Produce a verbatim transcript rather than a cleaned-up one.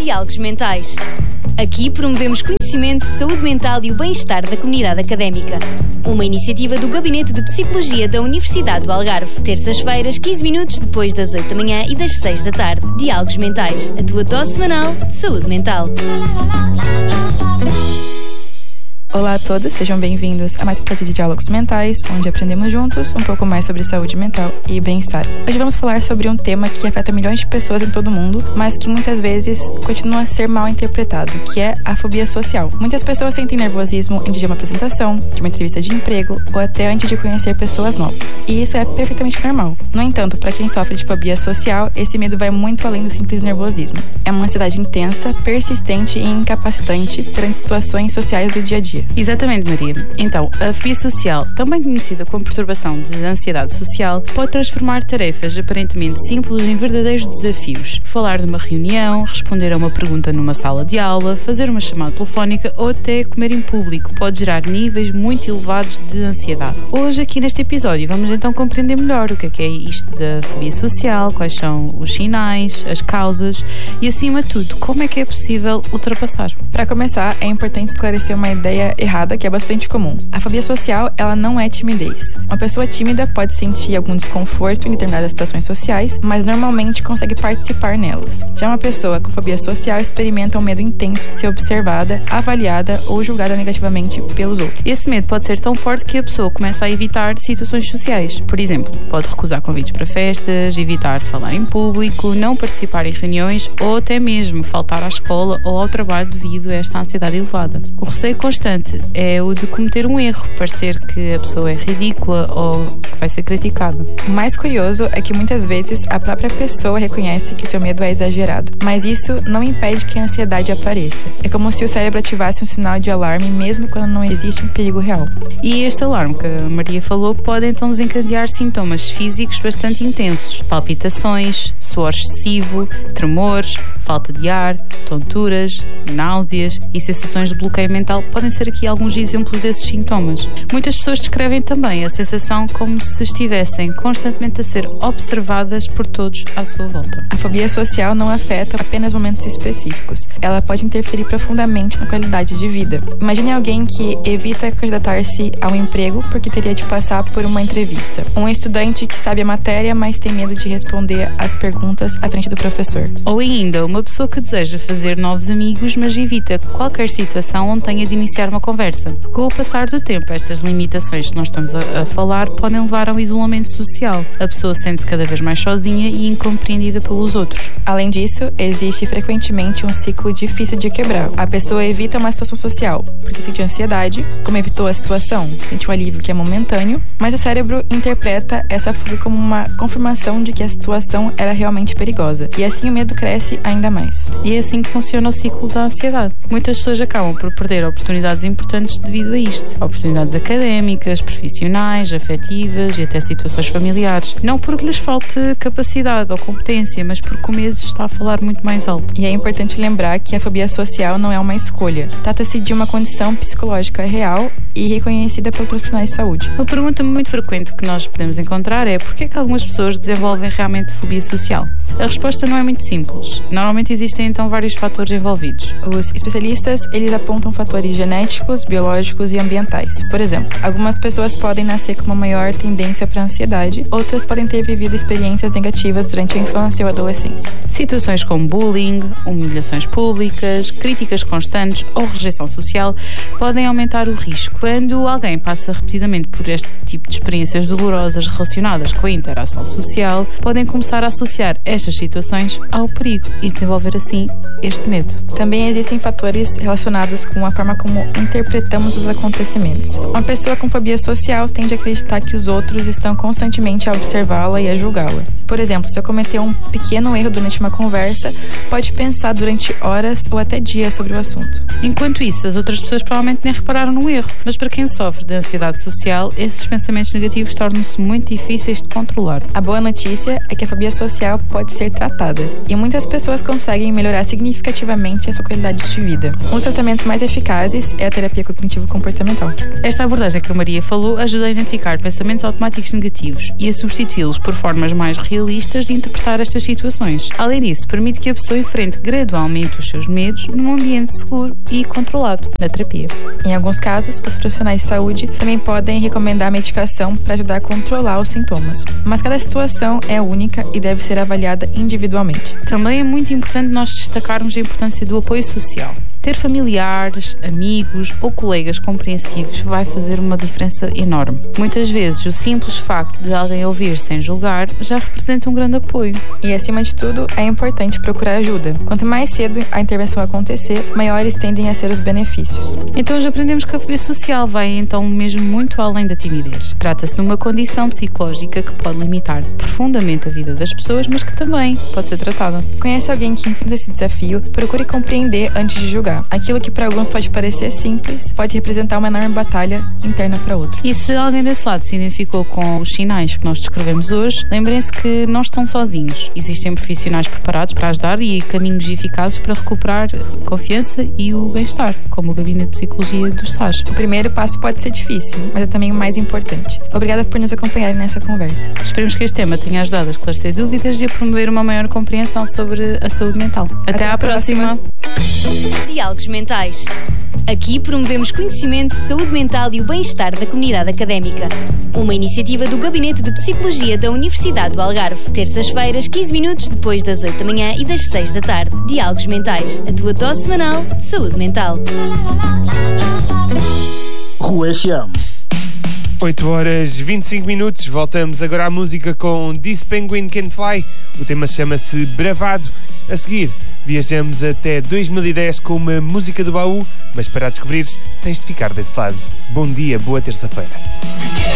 Diálogos Mentais. Aqui promovemos conhecimento, saúde mental e o bem-estar da comunidade académica. Uma iniciativa do Gabinete de Psicologia da Universidade do Algarve. Terças-feiras, quinze minutos depois das oito da manhã e das seis da tarde. Diálogos Mentais, a tua dose semanal de saúde mental. Olá a todos, sejam bem-vindos a mais um episódio de Diálogos Mentais, onde aprendemos juntos um pouco mais sobre saúde mental e bem-estar. Hoje vamos falar sobre um tema que afeta milhões de pessoas em todo o mundo, mas que muitas vezes continua a ser mal interpretado, que é a fobia social. Muitas pessoas sentem nervosismo antes de uma apresentação, de uma entrevista de emprego ou até antes de conhecer pessoas novas. E isso é perfeitamente normal. No entanto, para quem sofre de fobia social, esse medo vai muito além do simples nervosismo. É uma ansiedade intensa, persistente e incapacitante perante situações sociais do dia a dia. Exatamente, Maria. Então, a fobia social, também conhecida como perturbação de ansiedade social, pode transformar tarefas aparentemente simples em verdadeiros desafios. Falar numa reunião, responder a uma pergunta numa sala de aula, fazer uma chamada telefónica ou até comer em público pode gerar níveis muito elevados de ansiedade. Hoje, aqui neste episódio, vamos então compreender melhor o que é, que é isto da fobia social, quais são os sinais, as causas e, acima de tudo, como é que é possível ultrapassar. Para começar, é importante esclarecer uma ideia errada que é bastante comum. A fobia social, ela não é timidez. Uma pessoa tímida pode sentir algum desconforto em determinadas situações sociais, mas normalmente consegue participar nelas. Já uma pessoa com fobia social experimenta um medo intenso de ser observada, avaliada ou julgada negativamente pelos outros. Esse medo pode ser tão forte que a pessoa começa a evitar situações sociais. Por exemplo, pode recusar convites para festas, evitar falar em público, não participar em reuniões ou até mesmo faltar à escola ou ao trabalho devido a esta ansiedade elevada. O receio constante é o de cometer um erro, parecer que a pessoa é ridícula ou que vai ser criticada. O mais curioso é que muitas vezes a própria pessoa reconhece que o seu medo é exagerado, mas isso não impede que a ansiedade apareça. É como se o cérebro ativasse um sinal de alarme mesmo quando não existe um perigo real. E este alarme que a Maria falou pode então desencadear sintomas físicos bastante intensos: palpitações, suor excessivo, tremores, falta de ar, tonturas, náuseas e sensações de bloqueio mental podem ser aqui alguns exemplos desses sintomas. Muitas pessoas descrevem também a sensação como se estivessem constantemente a ser observadas por todos à sua volta. A fobia social não afeta apenas momentos específicos. Ela pode interferir profundamente na qualidade de vida. Imagine alguém que evita candidatar-se a um emprego porque teria de passar por uma entrevista. Um estudante que sabe a matéria, mas tem medo de responder às perguntas à frente do professor. Ou ainda, uma pessoa que deseja fazer novos amigos, mas evita qualquer situação onde tenha de iniciar uma conversa. Com o passar do tempo, estas limitações que nós estamos a, a falar podem levar ao isolamento social. A pessoa sente-se cada vez mais sozinha e incompreendida pelos outros. Além disso, existe frequentemente um ciclo difícil de quebrar. A pessoa evita uma situação social porque sente ansiedade, como evitou a situação, sente um alívio que é momentâneo, mas o cérebro interpreta essa fuga como uma confirmação de que a situação era realmente perigosa. E assim o medo cresce ainda mais. E é assim que funciona o ciclo da ansiedade. Muitas pessoas acabam por perder oportunidades importantes devido a isto. Oportunidades académicas, profissionais, afetivas e até situações familiares. Não porque lhes falte capacidade ou competência, mas porque o medo está a falar muito mais alto. E é importante lembrar que a fobia social não é uma escolha. Trata-se de uma condição psicológica real e reconhecida pelos profissionais de saúde. Uma pergunta muito frequente que nós podemos encontrar é: por que é que algumas pessoas desenvolvem realmente fobia social? A resposta não é muito simples. Normalmente existem então vários fatores envolvidos. Os especialistas, eles apontam fatores genéticos, biológicos e ambientais. Por exemplo, algumas pessoas podem nascer com uma maior tendência para a ansiedade, outras podem ter vivido experiências negativas durante a infância ou adolescência. Situações como bullying, humilhações públicas, críticas constantes ou rejeição social podem aumentar o risco. Quando alguém passa repetidamente por este tipo de experiências dolorosas relacionadas com a interação social, podem começar a associar estas situações ao perigo e desenvolver assim este medo. Também existem fatores relacionados com a forma como interpretamos os acontecimentos. Uma pessoa com fobia social tende a acreditar que os outros estão constantemente a observá-la e a julgá-la. Por exemplo, se eu cometer um pequeno erro durante uma conversa, pode pensar durante horas ou até dias sobre o assunto. Enquanto isso, as outras pessoas provavelmente nem repararam no erro. Mas para quem sofre de ansiedade social, esses pensamentos negativos tornam-se muito difíceis de controlar. A boa notícia é que a fobia social pode ser tratada, e muitas pessoas conseguem melhorar significativamente a sua qualidade de de vida. Um dos tratamentos mais eficazes é a terapia cognitivo-comportamental. Esta abordagem que a Maria falou ajuda a identificar pensamentos automáticos negativos e a substituí-los por formas mais realistas de interpretar estas situações. Além disso, permite que a pessoa enfrente gradualmente os seus medos num ambiente seguro e controlado na terapia. Em alguns casos, os profissionais de saúde também podem recomendar medicação para ajudar a controlar os sintomas, mas cada situação é única e deve ser avaliada individualmente. Também é muito importante nós destacarmos a importância do apoio social. Ter familiares, amigos ou colegas compreensivos vai fazer uma diferença enorme. Muitas vezes, o simples facto de alguém ouvir sem julgar já representa um grande apoio. E, acima de tudo, é importante procurar ajuda. Quanto mais cedo a intervenção acontecer, maiores tendem a ser os benefícios. Então, hoje aprendemos que a fobia social vai, então, mesmo muito além da timidez. Trata-se de uma condição psicológica que pode limitar profundamente a vida das pessoas, mas que também pode ser tratada. Conhece alguém que enfrenta esse desafio? Procure compreender antes de julgar. Aquilo que para alguns pode parecer simples pode representar uma enorme batalha interna para outro. E se alguém desse lado se identificou com os sinais que nós descrevemos hoje, lembrem-se que não estão sozinhos. Existem profissionais preparados para ajudar e caminhos eficazes para recuperar a confiança e o bem-estar, como o Gabinete de Psicologia do S A J. O primeiro passo pode ser difícil, mas é também o mais importante. Obrigada por nos acompanharem nessa conversa. Esperemos que este tema tenha ajudado a esclarecer dúvidas e a promover uma maior compreensão sobre a saúde mental. Até, Até à próxima! próxima. Diálogos Mentais. Aqui promovemos conhecimento, saúde mental e o bem-estar da comunidade académica. Uma iniciativa do Gabinete de Psicologia da Universidade do Algarve. Terças-feiras, quinze minutos depois das oito da manhã e das seis da tarde. Diálogos Mentais. A tua dose semanal de saúde mental. Rua F M. oito horas e vinte e cinco minutos. Voltamos agora à música com This Penguin Can Fly. O tema chama-se Bravado. A seguir, viajamos até dois mil e dez com uma música do baú, mas para a descobrires, tens de ficar desse lado. Bom dia, boa terça-feira.